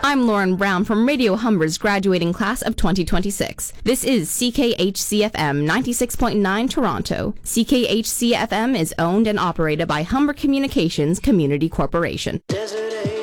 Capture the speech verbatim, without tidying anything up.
I'm Lauren Brown from Radio Humber's graduating class of twenty twenty-six. This is C K H C F M ninety-six point nine Toronto. C K H C F M is owned and operated by Humber Communications Community Corporation. Desert